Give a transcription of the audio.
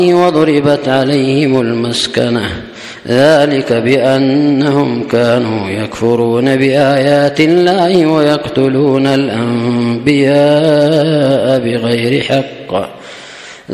وضربت عليهم المسكنة ذلك بأنهم كانوا يكفرون بآيات الله ويقتلون الأنبياء بغير حق